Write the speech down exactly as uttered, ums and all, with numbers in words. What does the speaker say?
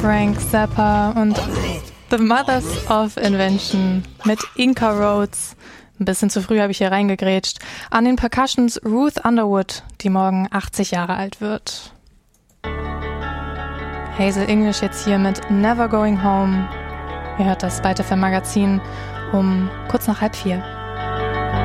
Frank Zappa und The Mothers of Invention mit Inca Rhodes. Ein bisschen zu früh habe ich hier reingegrätscht. An den Percussions Ruth Underwood, die morgen achtzig Jahre alt wird. Hazel English jetzt hier mit Never Going Home. Ihr hört das Byte F M Magazin um kurz nach halb vier.